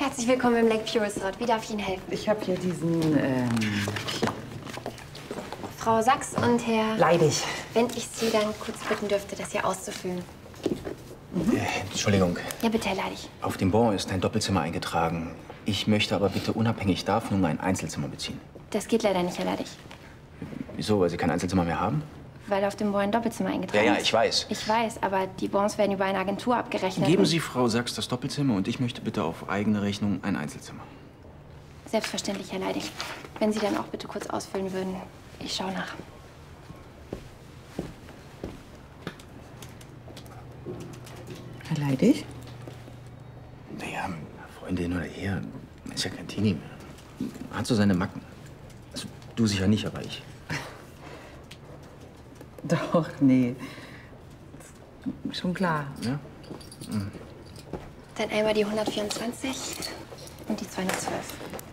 Herzlich willkommen im Lake Pure Resort. Wie darf ich Ihnen helfen? Ich habe hier diesen, Frau Sachs und Herr... Leidig. Wenn ich Sie dann kurz bitten dürfte, das hier auszufüllen. Entschuldigung. Ja, bitte, Herr Leidig. Auf dem Bon ist ein Doppelzimmer eingetragen. Ich möchte aber bitte unabhängig davon nur ein Einzelzimmer beziehen. Das geht leider nicht, Herr Leidig. Wieso? Weil Sie kein Einzelzimmer mehr haben? Weil auf dem Bon ein Doppelzimmer eingetragen ist. Ja, ich weiß. Ich weiß, aber die Bons werden über eine Agentur abgerechnet. Geben Sie Frau Sachs das Doppelzimmer und ich möchte bitte auf eigene Rechnung ein Einzelzimmer. Selbstverständlich, Herr Leidig. Wenn Sie dann auch bitte kurz ausfüllen würden. Ich schaue nach. Herr Leidig? Naja, Freundin oder Ehe, ist ja kein Teenie mehr. Hat so seine Macken. Also, du sicher nicht, aber ich. Doch, nee. Schon klar. Ja? Dann einmal die 124 und die 212.